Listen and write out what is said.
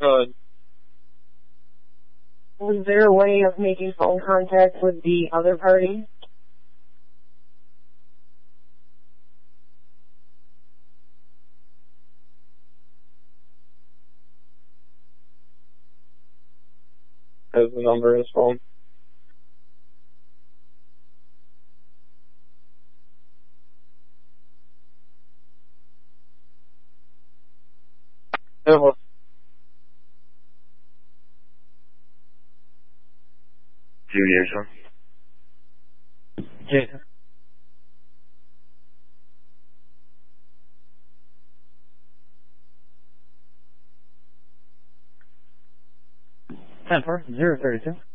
Good. Was there a way of making phone contact with the other party? Has the number in his phone. It was. Julius. Jason. Ten 4 032.